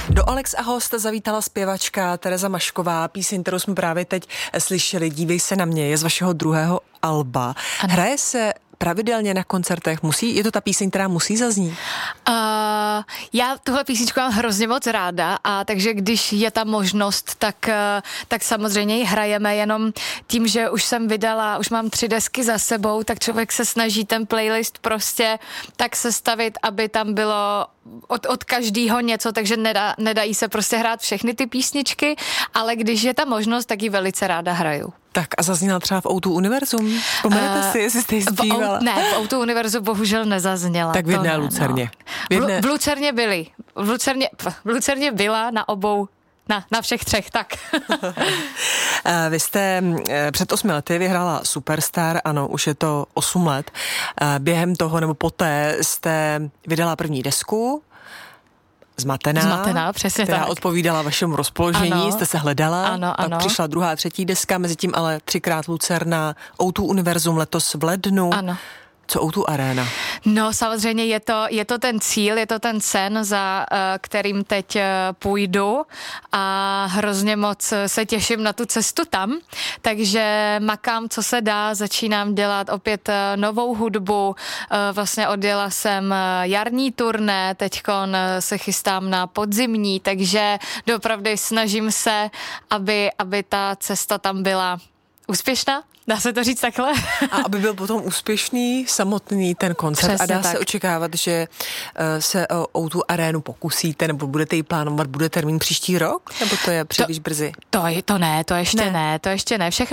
Do Alex a host zavítala zpěvačka Tereza Mašková. Píseň, kterou jsme právě teď slyšeli, Dívej se na mě, je z vašeho druhého alba. Ano. Hraje se pravidelně na koncertech? Je to ta píseň, která musí zaznít? Já tuhle písničku mám hrozně moc ráda, a takže když je ta možnost, tak samozřejmě ji hrajeme, jenom tím, že už jsem vydala, už mám 3 desky za sebou, tak člověk se snaží ten playlist prostě tak sestavit, aby tam bylo od každého něco, takže nedají se prostě hrát všechny ty písničky, ale když je ta možnost, tak ji velice ráda hraju. Tak a zazněla třeba v O2 Univerzum? Vzpomenete si, jestli jste ji zpívala? Ne, v O2 Univerzu bohužel nezazněla. Tak v jedné Lucerně. No. V Lucerně byly. V Lucerně byla na obou, na všech 3, tak. Vy jste před 8 lety vyhrála Superstar, ano, už je to 8 let. Během toho, nebo poté jste vydala první desku, Zmatená, přesně která tak. odpovídala vašemu rozpoložení, ano, jste se hledala, ano. Pak přišla 2. a 3. deska, mezi tím ale 3krát Lucerna, O2 Univerzum letos v lednu. Ano. Co O2 Arena? No samozřejmě je to ten cíl, je to ten sen, za kterým teď půjdu, a hrozně moc se těším na tu cestu tam, takže makám, co se dá, začínám dělat opět novou hudbu, vlastně odjela jsem jarní turné, teďkon se chystám na podzimní, takže doopravdy snažím se, aby ta cesta tam byla úspěšná. Dá se to říct takhle? A aby byl potom úspěšný samotný ten koncert. Přesně, a dá se očekávat, že se o tu arénu pokusíte, nebo budete ji plánovat, bude termín příští rok? Nebo to je příliš brzy? To ještě ne. Všechno